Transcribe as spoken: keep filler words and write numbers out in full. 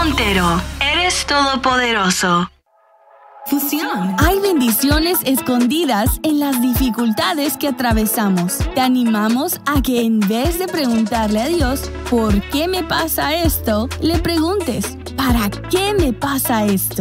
Montero, eres todopoderoso. Fusión. Hay bendiciones escondidas en las dificultades que atravesamos. Te animamos a que en vez de preguntarle a Dios, ¿por qué me pasa esto?, le preguntes, ¿para qué me pasa esto?